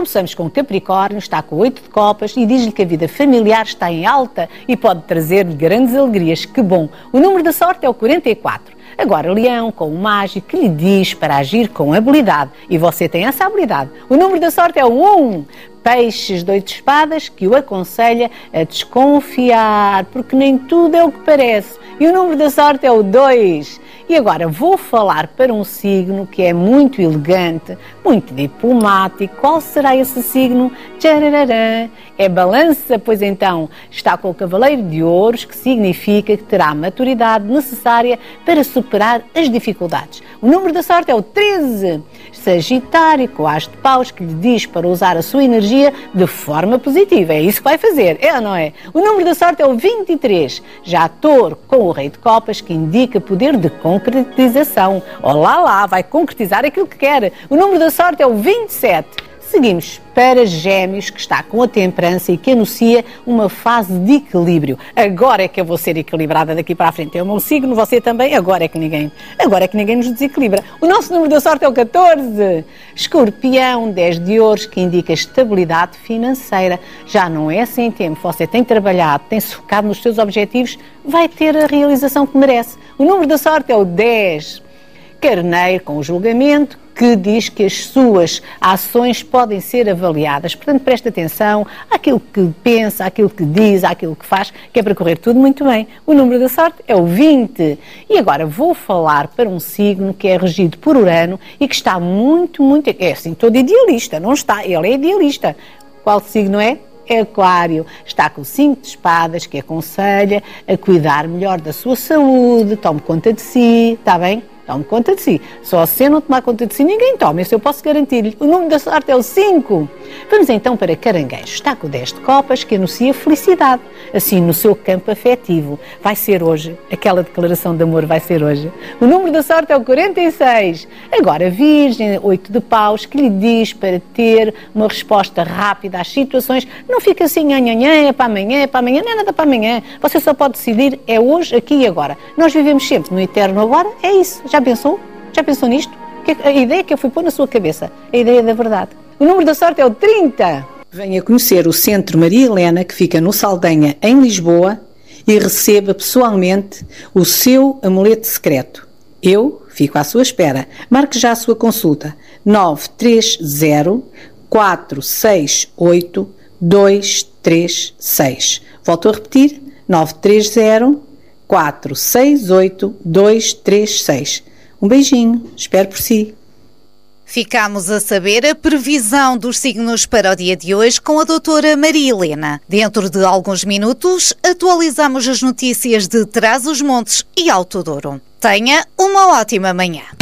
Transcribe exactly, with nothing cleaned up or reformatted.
Começamos com Capricórnio, está com oito de copas e diz-lhe que a vida familiar está em alta e pode trazer-lhe grandes alegrias. Que bom! O número da sorte é o quarenta e quatro. Agora, Leão, com o mágico que lhe diz para agir com habilidade. E você tem essa habilidade. O número da sorte é o um. Peixes, dois de espadas, que o aconselha a desconfiar, porque nem tudo é o que parece. E o número da sorte é o dois. E agora vou falar para um signo que é muito elegante, muito diplomático. Qual será esse signo? Tchararã. É Balança, pois então está com o Cavaleiro de Ouros, que significa que terá a maturidade necessária para superar as dificuldades. O número da sorte é o treze. Sagitário, com o As de Paus, que lhe diz para usar a sua energia de forma positiva. É isso que vai fazer, é ou não é? O número da sorte é o vinte e três. Já Touro, com o Rei de Copas, que indica poder de concretização. Olá lá, vai concretizar aquilo que quer. O número da sorte é o vinte e sete. Seguimos para Gêmeos, que está com a temperança e que anuncia uma fase de equilíbrio. Agora é que eu vou ser equilibrada daqui para a frente. É o meu signo, você também. Agora é que ninguém, agora é que ninguém nos desequilibra. O nosso número da sorte é o catorze. Escorpião, dez de ouros, que indica estabilidade financeira. Já não é sem tempo. Você tem trabalhado, tem-se focado nos seus objetivos, vai ter a realização que merece. O número da sorte é o dez. Carneiro, com o julgamento, que diz que as suas ações podem ser avaliadas. Portanto, preste atenção àquilo que pensa, àquilo que diz, àquilo que faz, que é para correr tudo muito bem. O número da sorte é o vinte. E agora vou falar para um signo que é regido por Urano e que está muito, muito... É assim, todo idealista, não está? Ele é idealista. Qual signo é? É Aquário. Está com o cinco de espadas, que aconselha a cuidar melhor da sua saúde, tome conta de si, está bem? Tome conta de si. Só se não tomar conta de si, ninguém toma. Isso eu posso garantir-lhe. O número da sorte é o cinco. Vamos então para Caranguejo. Está com o dez de copas, que anuncia felicidade. Assim, no seu campo afetivo. Vai ser hoje. Aquela declaração de amor vai ser hoje. O número da sorte é o quarenta e seis. Agora, Virgem, oito de paus, que lhe diz para ter uma resposta rápida às situações. Não fica assim, nhanhanhã, é para amanhã, é para amanhã. Não é nada para amanhã. Você só pode decidir, é hoje, aqui e agora. Nós vivemos sempre no eterno agora. É isso. Já pensou? Já pensou nisto? A ideia que eu fui pôr na sua cabeça. A ideia da verdade. O número da sorte é o trinta. Venha conhecer o Centro Maria Helena, que fica no Saldanha, em Lisboa, e receba pessoalmente o seu amuleto secreto. Eu fico à sua espera. Marque já a sua consulta. nove três zero, quatro seis oito, dois três seis. Volto a repetir. nove três zero, quatro seis oito, dois três seis. Um beijinho, espero por si. Ficámos a saber a previsão dos signos para o dia de hoje com a doutora Maria Helena. Dentro de alguns minutos, atualizamos as notícias de Trás-os-Montes e Alto Douro. Tenha uma ótima manhã.